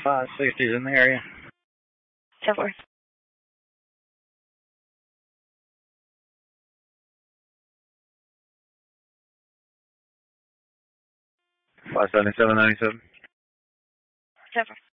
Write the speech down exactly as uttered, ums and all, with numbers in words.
five sixty's in the area. ten four. five seventy-seven ninety-seven. ten four.